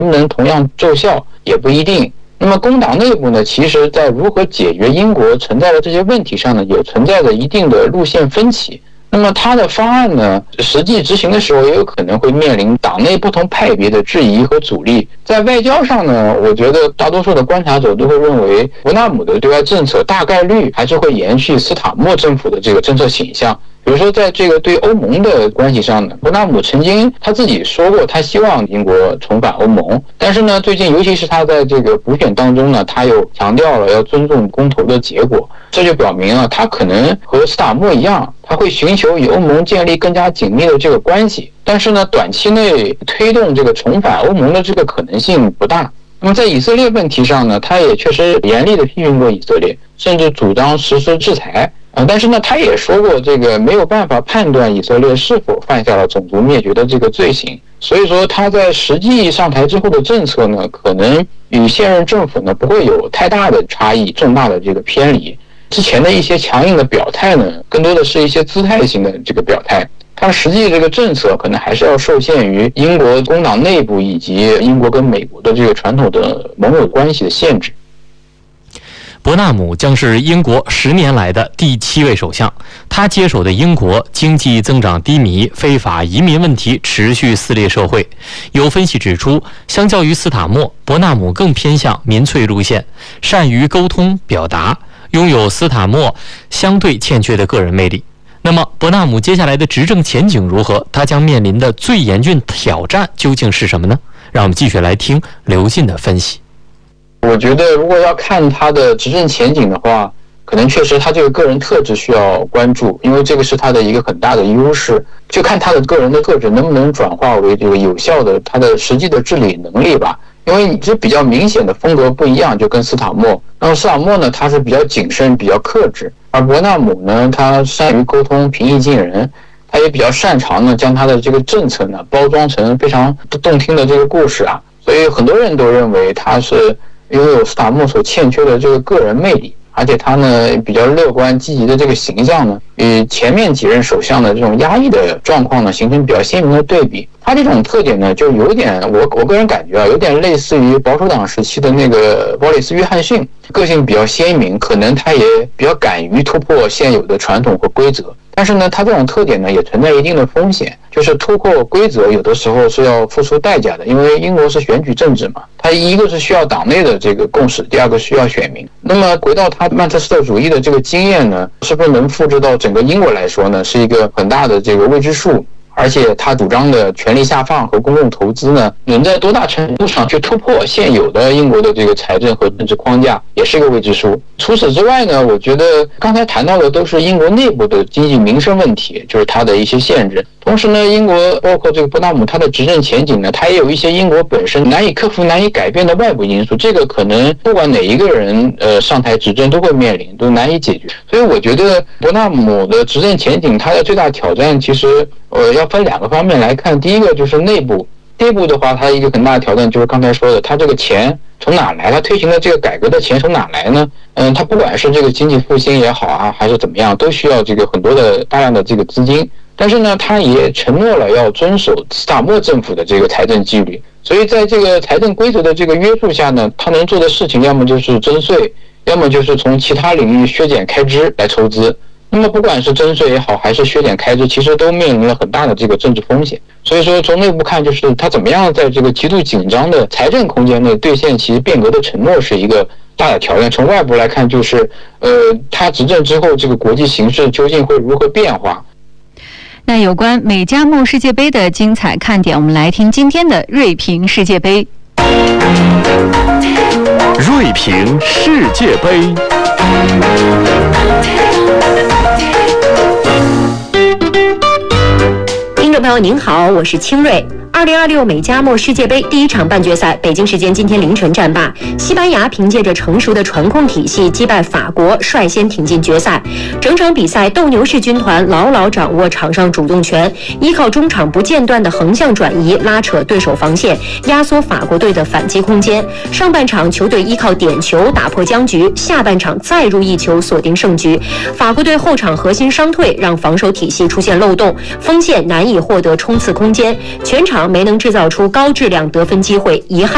能不能同样奏效也不一定。那么工党内部呢，其实在如何解决英国存在的这些问题上呢，有存在着一定的路线分歧。那么他的方案呢，实际执行的时候也有可能会面临党内不同派别的质疑和阻力。在外交上呢，我觉得大多数的观察者都会认为，伯纳姆的对外政策大概率还是会延续斯塔默政府的这个政策倾向。比如说，在这个对欧盟的关系上呢，伯纳姆曾经他自己说过，他希望英国重返欧盟。但是呢，最近尤其是他在这个补选当中呢，他又强调了要尊重公投的结果。这就表明了他可能和斯塔默一样，他会寻求与欧盟建立更加紧密的这个关系。但是呢，短期内推动这个重返欧盟的这个可能性不大。那么在以色列问题上呢，他也确实严厉地批评过以色列，甚至主张实施制裁。但是呢，他也说过，这个没有办法判断以色列是否犯下了种族灭绝的这个罪行。所以说，他在实际上台之后的政策呢，可能与现任政府呢不会有太大的差异，重大的这个偏离。之前的一些强硬的表态呢，更多的是一些姿态性的这个表态。它实际这个政策可能还是要受限于英国工党内部以及英国跟美国的这个传统的盟友关系的限制。 伯纳姆将是英国10年来的第7位首相，他接手的英国经济增长低迷，非法移民问题持续撕裂社会。有分析指出，相较于斯塔默，伯纳姆更偏向民粹路线，善于沟通表达，拥有斯塔默相对欠缺的个人魅力。那么，伯纳姆接下来的执政前景如何？他将面临的最严峻挑战究竟是什么呢？让我们继续来听刘进的分析。 我觉得如果要看他的执政前景的话，可能确实他这个个人特质需要关注，因为这个是他的一个很大的优势，就看他的个人的特质能不能转化为这个有效的他的实际的治理能力吧。因为这比较明显的风格不一样，就跟斯塔默。那么斯塔默呢，他是比较谨慎、比较克制，而伯纳姆呢，他善于沟通、平易近人，他也比较擅长呢将他的这个政策呢包装成非常动听的这个故事啊。所以很多人都认为他是拥有斯塔默所欠缺的这个个人魅力，而且他呢比较乐观积极的这个形象呢，与前面几任首相的这种压抑的状况呢形成比较鲜明的对比。他这种特点呢，就有点我个人感觉啊，有点类似于保守党时期的那个鲍里斯·约翰逊，个性比较鲜明，可能他也比较敢于突破现有的传统和规则。但是呢，他这种特点呢也存在一定的风险，就是突破规则有的时候是要付出代价的，因为英国是选举政治嘛，它一个是需要党内的这个共识，第二个需要选民。那么回到他曼彻斯特主义的这个经验呢，是不是能复制到整个英国来说呢，是一个很大的这个未知数。而且他主张的权力下放和公共投资呢，能在多大程度上去突破现有的英国的这个财政和政治框架，也是一个未知数。除此之外呢，我觉得刚才谈到的都是英国内部的经济民生问题，就是它的一些限制。同时呢，英国包括这个伯纳姆他的执政前景呢，它也有一些英国本身难以克服、难以改变的外部因素，这个可能不管哪一个人上台执政都会面临，都难以解决。所以我觉得伯纳姆的执政前景，它的最大挑战其实要分2个方面来看。第一个就是内部的话，它一个很大的挑战就是刚才说的，它这个钱从哪来？它推行的这个改革的钱从哪来呢？它不管是这个经济复兴也好啊，还是怎么样，都需要这个很多的大量的这个资金。但是呢，他也承诺了要遵守斯塔默政府的这个财政纪律，所以在这个财政规则的这个约束下呢，他能做的事情要么就是征税，要么就是从其他领域削减开支来筹资。那么不管是征税也好，还是削减开支，其实都面临了很大的这个政治风险。所以说从内部看，就是他怎么样在这个极度紧张的财政空间内兑现其变革的承诺，是一个大的挑战。从外部来看，就是他执政之后这个国际形势究竟会如何变化。 那有关美加墨世界杯的精彩看点，我们来听今天的锐评世界杯。 锐评世界杯。 听众朋友您好，我是清瑞。2026美加墨世界杯第1场半决赛，北京时间今天凌晨战罢，西班牙凭借着成熟的传控体系击败法国，率先挺进决赛。整场比赛，斗牛士军团牢牢掌握场上主动权，依靠中场不间断的横向转移，拉扯对手防线，压缩法国队的反击空间。上半场球队依靠点球打破僵局，下半场再入一球锁定胜局。法国队后场核心伤退，让防守体系出现漏洞，锋线难以获得冲刺空间，全场没能制造出高质量得分机会，遗憾